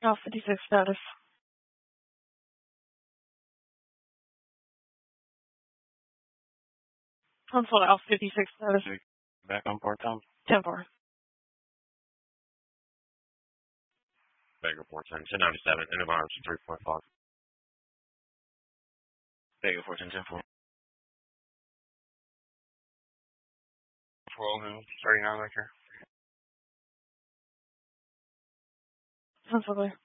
Oh, 56 status. Console Alpha 56 status. Back on part-time. 10-4. Back report 1097, end of arms 3.5. Back report 10-4. 12 and 39 right here. Console clear.